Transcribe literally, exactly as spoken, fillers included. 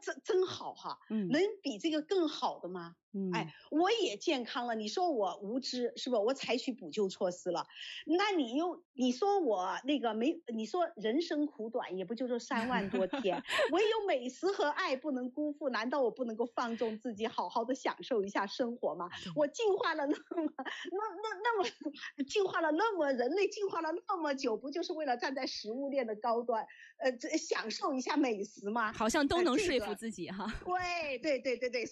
真真好哈， 嗯， 能比这个更好的吗？ 嗯， 哎，我也健康了，你说我无知是吧？我采取补救措施了，那你又你说我那个没，你说人生苦短，也不就是三万多天，唯有美食和爱不能辜负，难道我不能够放纵自己，好好的享受一下生活吗？我进化了那么那那那么进化了那么人类进化了那么久，不就是为了站在食物链的高端，呃，享受一下美食吗？ 好像都能说服自己哈。 呃这个、对对对对对。